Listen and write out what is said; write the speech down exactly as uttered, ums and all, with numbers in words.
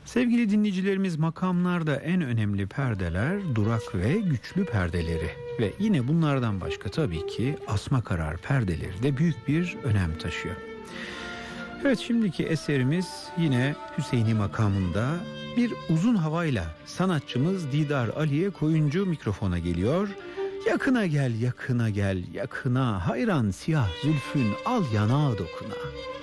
Sevgili dinleyicilerimiz, makamlarda en önemli perdeler durak ve güçlü perdeleri ve yine bunlardan başka tabii ki asma karar perdeleri de büyük bir önem taşıyor. Evet, şimdiki eserimiz yine Hüseyni makamında bir uzun havayla sanatçımız Didar Aliye Koyuncu mikrofona geliyor. Yakına gel, yakına gel, yakına, hayran siyah zülfün al yana dokuna.